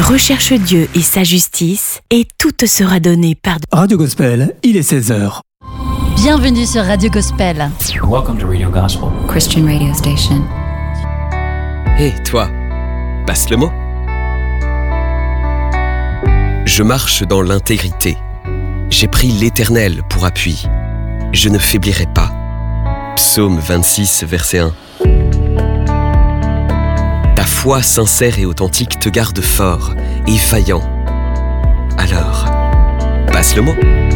Recherche Dieu et sa justice, et tout te sera donné par... Radio Gospel, il est 16h. Bienvenue sur Radio Gospel. Welcome to Radio Gospel, Christian radio station. Hé, toi, passe le mot. Je marche dans l'intégrité. J'ai pris l'Éternel pour appui. Je ne faiblirai pas. Psaume 26, verset 1. Ta foi sincère et authentique te garde fort et vaillant. Alors, passe le mot.